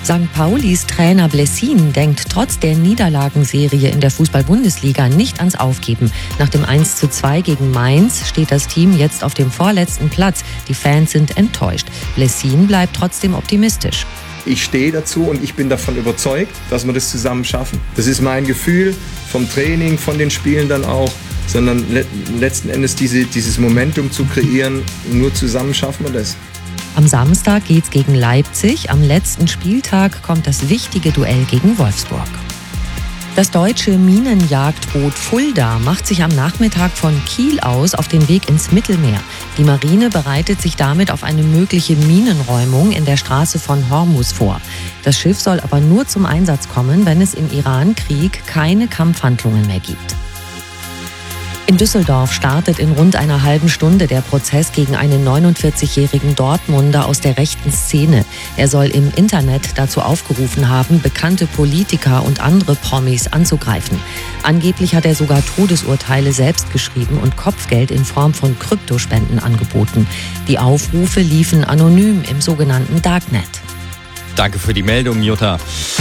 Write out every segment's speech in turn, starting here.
St. Paulis Trainer Blessin denkt trotz der Niederlagenserie in der Fußball-Bundesliga nicht ans Aufgeben. Nach dem 1:2 gegen Mainz steht das Team jetzt auf dem vorletzten Platz. Die Fans sind enttäuscht. Blessin bleibt trotzdem optimistisch. Ich stehe dazu und ich bin davon überzeugt, dass wir das zusammen schaffen. Das ist mein Gefühl vom Training, von den Spielen dann auch, sondern letzten Endes dieses Momentum zu kreieren, nur zusammen schaffen wir das. Am Samstag geht's gegen Leipzig. Am letzten Spieltag kommt das wichtige Duell gegen Wolfsburg. Das deutsche Minenjagdboot Fulda macht sich am Nachmittag von Kiel aus auf den Weg ins Mittelmeer. Die Marine bereitet sich damit auf eine mögliche Minenräumung in der Straße von Hormuz vor. Das Schiff soll aber nur zum Einsatz kommen, wenn es im Iran-Krieg keine Kampfhandlungen mehr gibt. In Düsseldorf startet in rund einer halben Stunde der Prozess gegen einen 49-jährigen Dortmunder aus der rechten Szene. Er soll im Internet dazu aufgerufen haben, bekannte Politiker und andere Promis anzugreifen. Angeblich hat er sogar Todesurteile selbst geschrieben und Kopfgeld in Form von Kryptospenden angeboten. Die Aufrufe liefen anonym im sogenannten Darknet. Danke für die Meldung, Jutta.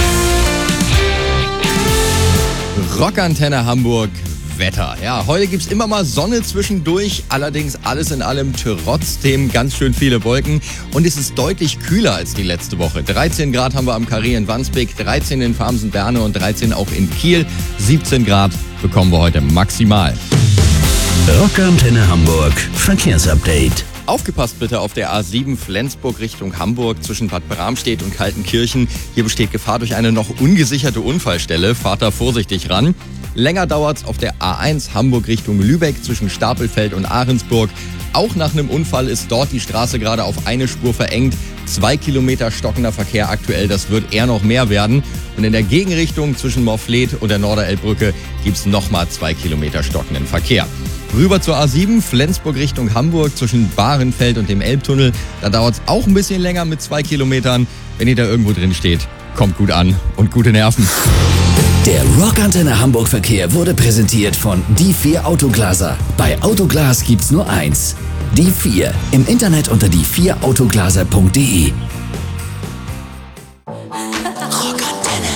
Rockantenne Hamburg. Wetter. Ja, heute gibt's immer mal Sonne zwischendurch, allerdings alles in allem trotzdem ganz schön viele Wolken und es ist deutlich kühler als die letzte Woche. 13 Grad haben wir am Carré in Wandsbek, 13 in Farmsen-Berne und 13 auch in Kiel. 17 Grad bekommen wir heute maximal. Rockantenne Hamburg Verkehrsupdate. Aufgepasst bitte auf der A7 Flensburg Richtung Hamburg zwischen Bad Bramstedt und Kaltenkirchen. Hier besteht Gefahr durch eine noch ungesicherte Unfallstelle. Fahrt da vorsichtig ran. Länger dauert's auf der A1 Hamburg Richtung Lübeck zwischen Stapelfeld und Ahrensburg. Auch nach einem Unfall ist dort die Straße gerade auf eine Spur verengt. 2 Kilometer stockender Verkehr aktuell, das wird eher noch mehr werden. Und in der Gegenrichtung zwischen Morfleet und der Norderelbbrücke gibt's nochmal 2 Kilometer stockenden Verkehr. Rüber zur A7, Flensburg Richtung Hamburg zwischen Bahrenfeld und dem Elbtunnel. Da dauert's auch ein bisschen länger mit 2 Kilometern. Wenn ihr da irgendwo drin steht, kommt gut an und gute Nerven. Der Rockantenne Hamburg Verkehr wurde präsentiert von Die 4 Autoglaser. Bei Autoglas gibt's nur eins. Die 4. Im Internet unter die4autoglaser.de. Rockantenne.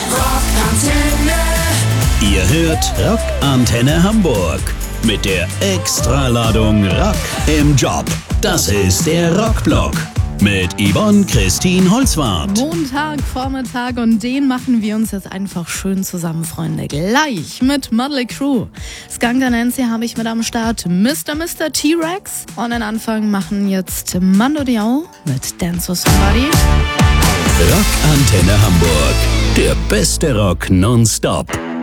Ihr hört Rockantenne Hamburg mit der Extraladung Rock im Job. Das ist der Rockblock mit Yvonne Christine Holzwarth. Montag, Vormittag und den machen wir uns jetzt einfach schön zusammen, Freunde. Gleich mit Motley Crue. Skunker Nancy habe ich mit am Start. Mr. T-Rex. Und den Anfang machen jetzt Mando Diao mit Dance with Somebody. Rockantenne Hamburg. Der beste Rock nonstop.